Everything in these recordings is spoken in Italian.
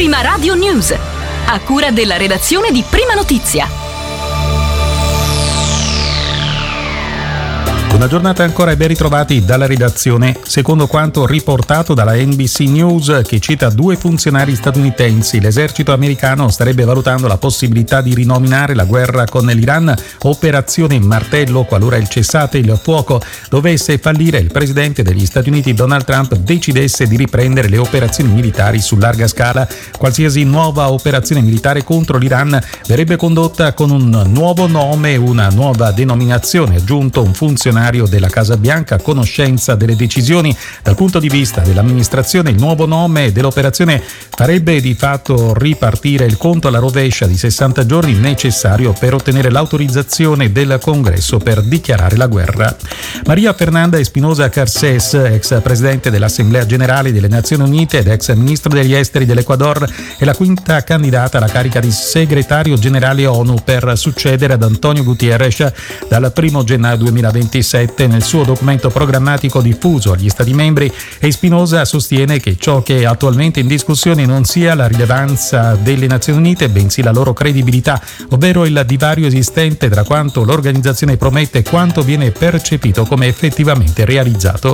Prima Radio News, a cura della redazione di Prima Notizia. Una giornata ancora e ben ritrovati dalla redazione. Secondo quanto riportato dalla NBC News, che cita 2 funzionari statunitensi, l'esercito americano starebbe valutando la possibilità di rinominare la guerra con l'Iran Operazione Martello qualora il cessate il fuoco dovesse fallire e il presidente degli Stati Uniti Donald Trump decidesse di riprendere le operazioni militari su larga scala. Qualsiasi nuova operazione militare contro l'Iran verrebbe condotta con un nuovo nome e una nuova denominazione, aggiunto un funzionario della Casa Bianca a conoscenza delle decisioni. Dal punto di vista dell'amministrazione, il nuovo nome dell'operazione farebbe di fatto ripartire il conto alla rovescia di 60 giorni necessario per ottenere l'autorizzazione del Congresso per dichiarare la guerra. Maria Fernanda Espinosa Garcés, ex presidente dell'Assemblea Generale delle Nazioni Unite ed ex ministro degli esteri dell'Ecuador, è la quinta candidata alla carica di segretario generale ONU per succedere ad Antonio Guterres dal 1 gennaio 2026. Nel suo documento programmatico diffuso agli Stati membri, Espinosa sostiene che ciò che è attualmente in discussione non sia la rilevanza delle Nazioni Unite, bensì la loro credibilità, ovvero il divario esistente tra quanto l'organizzazione promette e quanto viene percepito come effettivamente realizzato.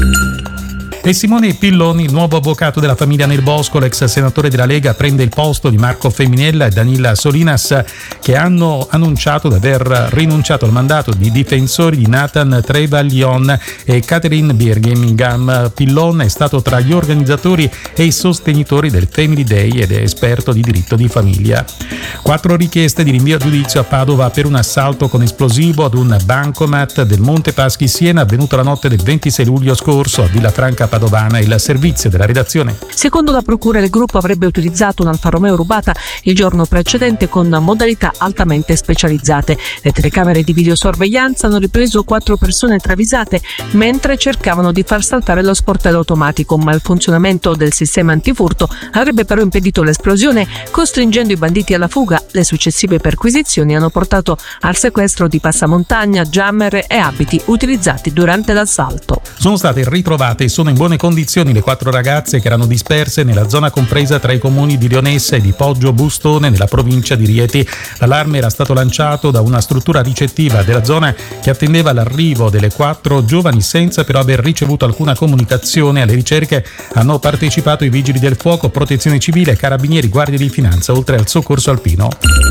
E Simone Pilloni, il nuovo avvocato della famiglia Nel Bosco, l'ex senatore della Lega, prende il posto di Marco Feminella e Danila Solinas, che hanno annunciato di aver rinunciato al mandato di difensori di Nathan Trevaglion e Catherine Birmingham. Pillon è stato tra gli organizzatori e i sostenitori del Family Day ed è esperto di diritto di famiglia. 4 richieste di rinvio a giudizio a Padova per un assalto con esplosivo ad un bancomat del Monte Paschi Siena avvenuto la notte del 26 luglio scorso a Villafranca Padovana. Il servizio della redazione. Secondo la procura, il gruppo avrebbe utilizzato un'Alfa Romeo rubata il giorno precedente con modalità altamente specializzate. Le telecamere di videosorveglianza hanno ripreso 4 persone travisate mentre cercavano di far saltare lo sportello automatico, ma il funzionamento del sistema antifurto avrebbe però impedito l'esplosione, costringendo i banditi alla fuga. Le successive perquisizioni hanno portato al sequestro di passamontagna, jammer e abiti utilizzati durante l'assalto. Sono state ritrovate e sono in buone condizioni le 4 ragazze che erano disperse nella zona compresa tra i comuni di Lionessa e di Poggio Bustone nella provincia di Rieti. L'allarme era stato lanciato da una struttura ricettiva della zona che attendeva l'arrivo delle 4 giovani senza però aver ricevuto alcuna comunicazione. Alle ricerche hanno partecipato i vigili del fuoco, protezione civile, carabinieri, guardie di finanza, oltre al soccorso alpino.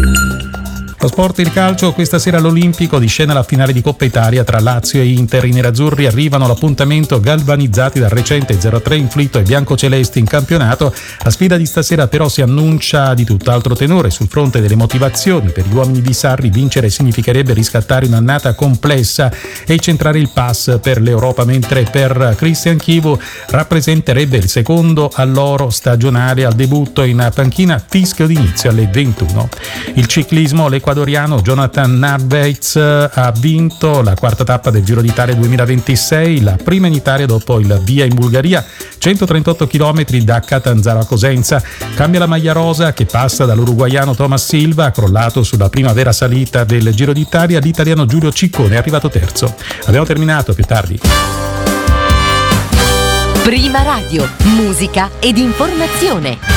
Lo sport e il calcio, questa sera all'Olimpico di scena la finale di Coppa Italia tra Lazio e Inter. I nerazzurri arrivano all'appuntamento galvanizzati dal recente 0-3 inflitto ai biancocelesti in campionato. La sfida di stasera però si annuncia di tutt'altro tenore sul fronte delle motivazioni. Per gli uomini di Sarri vincere significherebbe riscattare un'annata complessa e centrare il pass per l'Europa, mentre per Christian Chivu rappresenterebbe il secondo all'oro stagionale. Al debutto in panchina, fischio d'inizio alle 21. Il ciclismo, l'equadoriano Jonathan Narvaez ha vinto la 4ª tappa del Giro d'Italia 2026, la prima in Italia dopo il via in Bulgaria, 138 km da Catanzaro a Cosenza. Cambia la maglia rosa che passa dall'uruguaiano Thomas Silva, crollato sulla prima vera salita del Giro d'Italia. L'italiano Giulio Ciccone è arrivato terzo. Abbiamo terminato, più tardi. Prima Radio, musica ed informazione.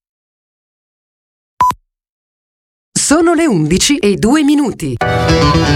Sono le 11:02.